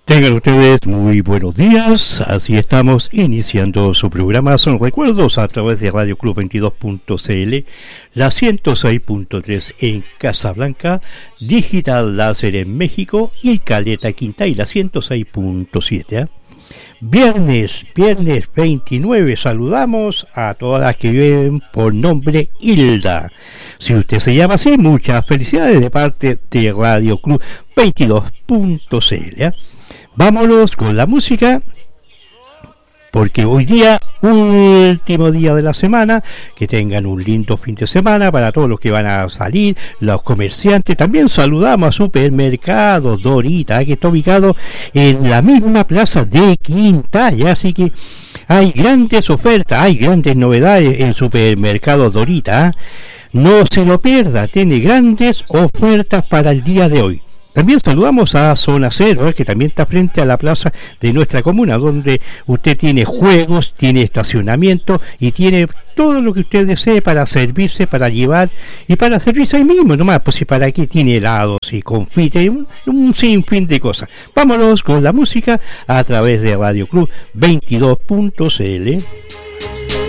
Tengan ustedes muy buenos días, así estamos iniciando su programa Son Recuerdos a través de Radio Club 22.cl, la 106.3 en Casablanca, Digital Láser en México y Caleta Quintay, la 106.7. Viernes 29, saludamos a todas las que viven por nombre Hilda. Si usted se llama así, muchas felicidades de parte de Radio Club 22.cl. Vámonos con la música, porque hoy día, último día de la semana, que tengan un lindo fin de semana para todos los que van a salir, los comerciantes. También saludamos a Supermercado Dorita, que está ubicado en la misma plaza de Quintaya, así que hay grandes ofertas, hay grandes novedades en Supermercado Dorita. No se lo pierda, tiene grandes ofertas para el día de hoy. También saludamos a Zona Cero, que también está frente a la plaza de nuestra comuna, donde usted tiene juegos, tiene estacionamiento y tiene todo lo que usted desee para servirse, para llevar y para servirse ahí mismo nomás. Pues si para aquí tiene helados y confite, un sinfín de cosas. Vámonos con la música a través de Radio Club 22.cl.